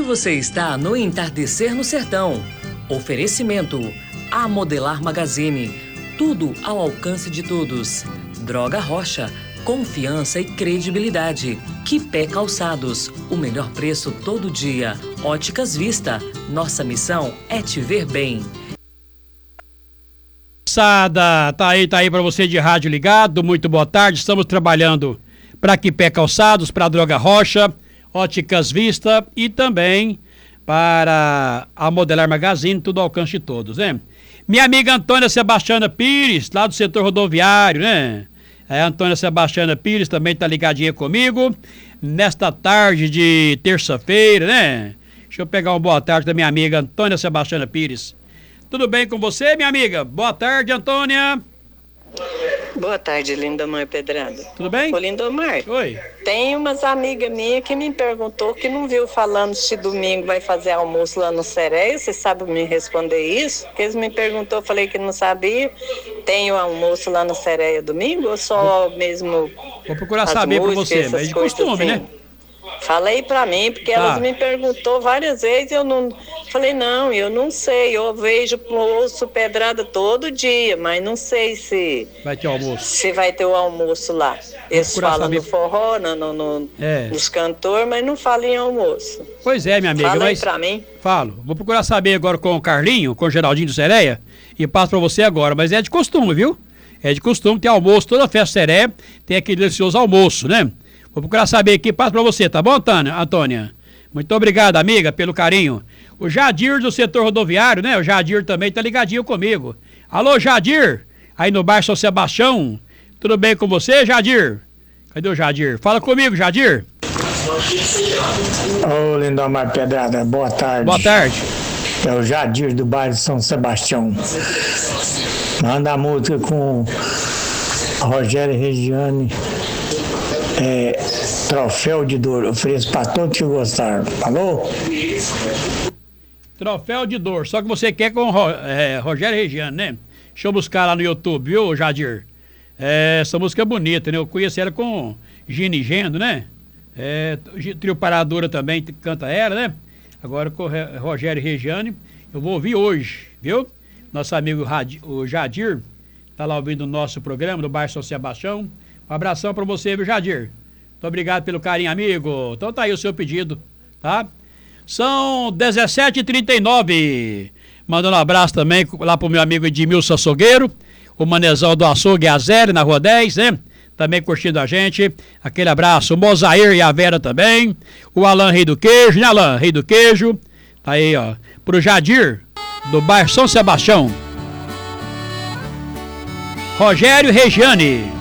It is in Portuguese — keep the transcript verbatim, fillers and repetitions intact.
você está no Entardecer no Sertão. Oferecimento: A Modelar Magazine. Tudo ao alcance de todos. Droga Rocha. Confiança e credibilidade. Quipé Calçados. O melhor preço todo dia. Óticas Vista. Nossa missão é te ver bem. Sada, tá aí, tá aí para você de rádio ligado. Muito boa tarde. Estamos trabalhando para Quipé Calçados, para Droga Rocha, Óticas Vista e também para a Modelar Magazine, tudo ao alcance de todos, né? Minha amiga Antônia Sebastiana Pires, lá do setor rodoviário, né? A Antônia Sebastiana Pires também tá ligadinha comigo nesta tarde de terça-feira, né? Deixa eu pegar uma boa tarde da minha amiga Antônia Sebastiana Pires. Tudo bem com você, minha amiga? Boa tarde, Antônia. Boa tarde, Lindomar Pedrada. Tudo bem? Ô, Lindomar. Oi. Tem umas amigas minhas que me perguntou que não viu falando se domingo vai fazer almoço lá no Sereia. Você sabe me responder isso? Porque eles me perguntou, eu falei que não sabia. Tem o almoço lá no Sereia domingo ou só vou, mesmo Vou procurar saber para você, mas é de costume, assim, né? Fala aí pra mim, porque tá. Elas me perguntou várias vezes e eu não... Falei, não, eu não sei, eu vejo ouço Pedrada todo dia, mas não sei se... Vai ter almoço. Se vai ter o almoço lá. Eles falam saber. no forró, no, no, no, é. nos cantores, mas não falam em almoço. Pois é, minha amiga. Fala mas... aí pra mim. Falo. Vou procurar saber agora com o Carlinho, com o Geraldinho do Sereia, e passo pra você agora, mas é de costume, viu? É de costume, tem almoço, toda festa Sereia tem aquele delicioso almoço, né? Vou procurar saber aqui, passo pra você, tá bom, Antônia? Muito obrigado, amiga, pelo carinho. O Jadir do setor rodoviário, né? O Jadir também tá ligadinho comigo. Alô, Jadir, aí no bairro São Sebastião. Tudo bem com você, Jadir? Cadê o Jadir? Fala comigo, Jadir. Ô, Lindomar Pedrada, boa tarde. Boa tarde. É o Jadir do bairro São Sebastião. Manda a música com Rogério e Regiane. É, Troféu de Dor, ofereço para todos que gostaram. Alô? Troféu de Dor, só que você quer com é, Rogério e Regiane, né? Deixa eu buscar lá no YouTube, viu, Jadir? É, essa música é bonita, né? Eu conheci ela com Gini Gendo, né? É, Trio Paradora também canta ela, né? Agora com Rogério e Regiane, eu vou ouvir hoje, viu? Nosso amigo o Jadir tá lá ouvindo o nosso programa do bairro São Sebastião. Um abração pra você, viu, Jadir? Muito obrigado pelo carinho, amigo. Então tá aí o seu pedido, tá? São dezessete e trinta e nove. Mandando um abraço também lá pro meu amigo Edmilson Açougueiro, o manezão do açougue Azere, na Rua dez, né? Também curtindo a gente. Aquele abraço. O Mozair e a Vera também. O Alan Rei do Queijo, né, Alan? Rei do Queijo. Tá aí, ó. Pro Jadir, do bairro São Sebastião. Rogério e Regiane.